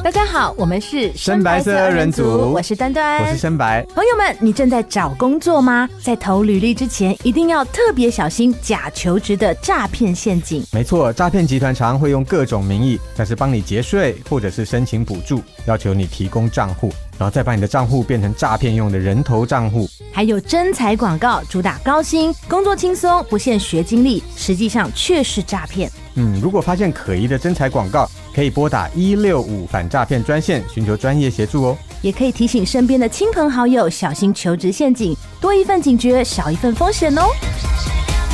大家好，我们是深白色二人组， 我是端端， 我是深白。 朋友们，你正在找工作吗？在投履历之前，一定要特别小心假求职的诈骗陷阱。 没错，诈骗集团常会用各种名义，像是帮你节税或者是申请补助，要求你提供账户，然后再把你的账户变成诈骗用的人头账户。 还有征才广告，主打高薪、工作轻松、不限学经历，实际上却是诈骗。 如果发现可疑的征才广告，可以拨打165反诈骗专线，寻求专业协助哦。 也可以提醒身边的亲朋好友小心求职陷阱，多一份警觉，少一份风险哦。